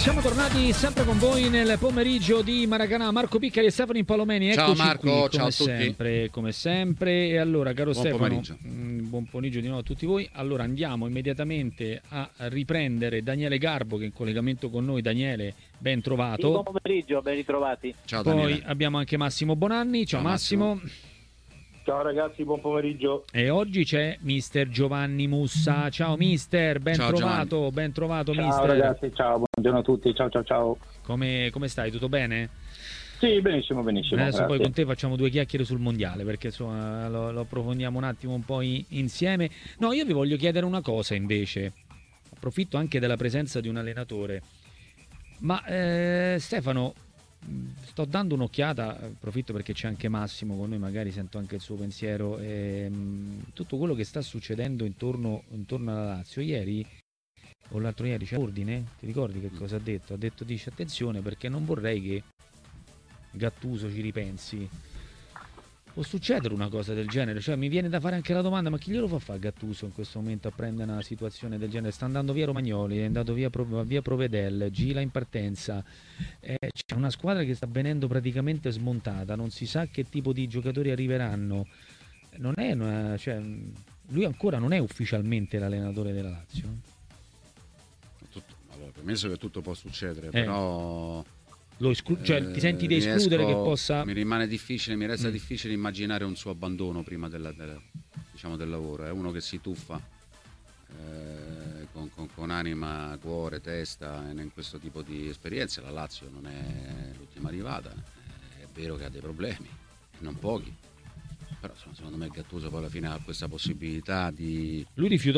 Siamo tornati sempre con voi nel pomeriggio di Maracanã. Marco Piccari e Stefano Impalomeni. Ciao Marco, qui, ciao a tutti. Come sempre. E allora, caro Buon Stefano, pomeriggio. Buon pomeriggio di nuovo a tutti voi. Allora andiamo immediatamente a riprendere Daniele Garbo, che è in collegamento con noi. Daniele, ben trovato. Sì, buon pomeriggio, ben ritrovati. Ciao Poi Daniele. abbiamo anche Massimo Bonanni. Ciao Massimo. Ciao ragazzi, buon pomeriggio. E oggi c'è mister Giovanni Mussa. Ciao mister, ben Ciao, trovato, ben trovato Ciao mister. ragazzi, ciao, buongiorno a tutti, ciao. Come stai? Tutto bene? Sì, benissimo. Adesso grazie. poi con te facciamo due chiacchiere sul mondiale, perché insomma lo approfondiamo un attimo un po' insieme. No, io vi voglio chiedere una cosa invece. Approfitto anche della presenza di un allenatore. Ma Stefano, sto dando un'occhiata, approfitto perché c'è anche Massimo con noi, magari sento anche il suo pensiero. Tutto quello che sta succedendo intorno alla Lazio. Ieri o l'altro ieri c'è ordine? Ti ricordi che cosa ha detto? Ha detto, dice, attenzione perché non vorrei che Gattuso ci ripensi. Può succedere una cosa del genere? Cioè mi viene da fare anche la domanda, ma chi glielo fa fare Gattuso in questo momento a prendere una situazione del genere? Sta andando via Romagnoli, è andato via Provedel, Gila in partenza, c'è una squadra che sta venendo praticamente smontata, non si sa che tipo di giocatori arriveranno. Non è cioè, lui ancora non è ufficialmente l'allenatore della Lazio. Allora, permesso che tutto può succedere, però cioè, ti senti di escludere che possa... Mi rimane difficile, mi resta difficile immaginare un suo abbandono prima del lavoro. È uno che si tuffa con anima, cuore, testa in questo tipo di esperienze. La Lazio non è l'ultima arrivata, è vero che ha dei problemi, non pochi, però secondo me Gattuso poi alla fine ha questa possibilità di... Lui rifiutò